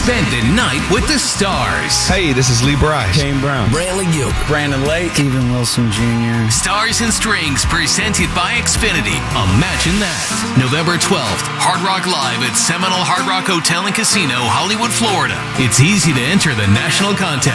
Spend the night with the stars. Hey, this is Lee Bryce. Kane Brown. Brantley Gilbert. Brandon Lake. Steven Wilson Jr. Stars and Strings presented by Xfinity. Imagine that. November 12th, Hard Rock Live at Seminole Hard Rock Hotel and Casino, Hollywood, Florida. It's easy to enter the national contest.